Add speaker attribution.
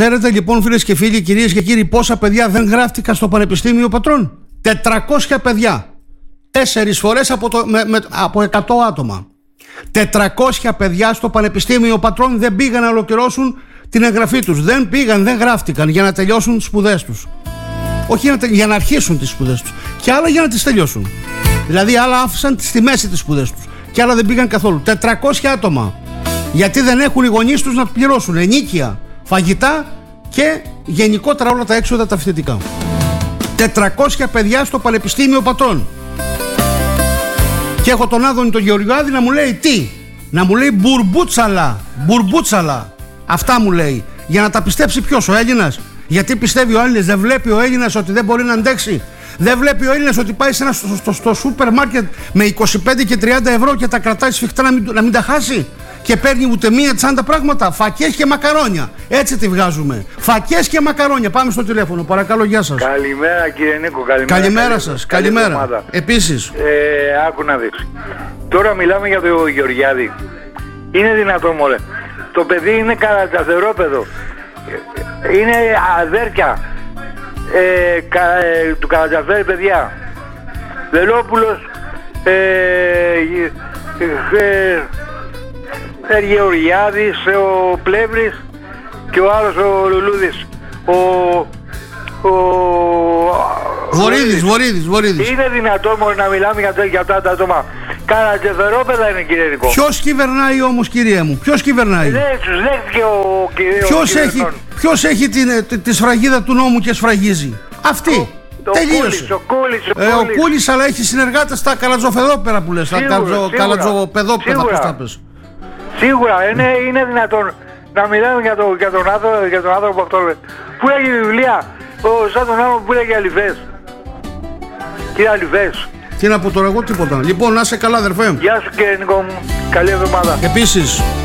Speaker 1: Ξέρετε λοιπόν, φίλες και φίλοι, κυρίες και κύριοι, πόσα παιδιά δεν γράφτηκαν στο Πανεπιστήμιο Πατρών? 400 παιδιά. 4 φορές από 100 άτομα. 400 παιδιά στο Πανεπιστήμιο Πατρών δεν πήγαν να ολοκληρώσουν την εγγραφή τους. Δεν πήγαν, δεν γράφτηκαν για να τελειώσουν τις σπουδές τους. Όχι για να αρχίσουν τις σπουδές τους. Και άλλα για να τις τελειώσουν. Δηλαδή άλλα άφησαν στη μέση τις σπουδές τους. Και άλλα δεν πήγαν καθόλου. 400 άτομα. Γιατί δεν έχουν οι γονείς τους να πληρώσουν ενίκεια, φαγητά και γενικότερα όλα τα έξοδα τα φοιτητικά. 400 παιδιά στο Πανεπιστήμιο Πατρών. Και έχω τον Άδωνη τον Γεωργιάδη να μου λέει τι? Να μου λέει μπουρμπούτσαλα. Αυτά μου λέει. Για να τα πιστέψει ποιος? Ο Έλληνας? Γιατί πιστεύει ο Έλληνας? Δεν βλέπει ο Έλληνας ότι δεν μπορεί να αντέξει? Δεν βλέπει ο Έλληνας ότι πάει στο σούπερ μάρκετ με 25 και 30 ευρώ και τα κρατάει σφιχτά να μην τα χάσει? Και παίρνει ούτε μία τσάντα πράγματα? Φακές και μακαρόνια. Έτσι τη βγάζουμε. Φακές και μακαρόνια. Πάμε στο τηλέφωνο. Παρακαλώ, γεια σας.
Speaker 2: Καλημέρα κύριε Νίκο.
Speaker 1: Καλημέρα σας. Καλημέρα. Επίσης.
Speaker 2: Άκου να δεις. Τώρα μιλάμε για το Γεωργιάδη. Είναι δυνατόν, μωρέ? Το παιδί είναι καρατζαφερόπεδο. Είναι αδέρφια του Καρατζαφέρη, παιδιά. Βελόπουλος, Γεωργιάδης, ο Πλεύρης και ο άλλος ο Λουλούδης,
Speaker 1: Βορίδης.
Speaker 2: Είναι δυνατόν μόνο να μιλάμε για αυτά τα άτομα? Καρατζαφερόπεδα είναι, κύριε Νικό.
Speaker 1: Ποιος κυβερνάει όμως, κυρία μου? Ποιος κυβερνάει?
Speaker 2: Τους δέχτηκε ο κύριος.
Speaker 1: Ποιος έχει τη σφραγίδα του νόμου και σφραγίζει? Αυτή. Τελείωσε. Ο Κούλης, αλλά έχει συνεργάτες στα καλατζοφεδόπερα που λες. Τα καλατζοπεδόπεδα, πώς τα πες?
Speaker 2: Σίγουρα είναι δυνατόν να μιλάμε για τον άνθρωπο αυτό που έχει βιβλία, σαν τον άνθρωπο που λέγει Αλιβές. Κύριε Αλιβές.
Speaker 1: Τι να πω τώρα εγώ? Τίποτα. Λοιπόν, να είσαι καλά, αδερφέ.
Speaker 2: Γεια σου κύριε Νικό μου. Καλή εβδομάδα.
Speaker 1: Επίσης.